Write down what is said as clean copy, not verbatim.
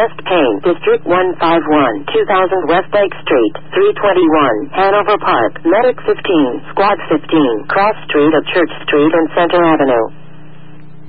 Chest Pain, District 151, 2000 West Lake Street, 321, Hanover Park, Medic 15, Squad 15, Cross Street of Church Street and Center Avenue.